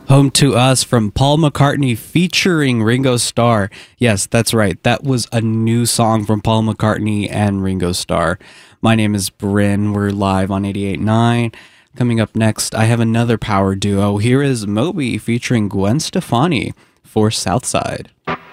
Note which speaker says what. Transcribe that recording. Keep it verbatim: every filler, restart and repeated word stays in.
Speaker 1: Home to Us from Paul McCartney featuring Ringo Starr. Yes, that's right. That was a new song from Paul McCartney and Ringo Starr. My name is Bryn. We're live on eighty-eight point nine. Coming up next, I have another power duo. Here is Moby featuring Gwen Stefani for Southside.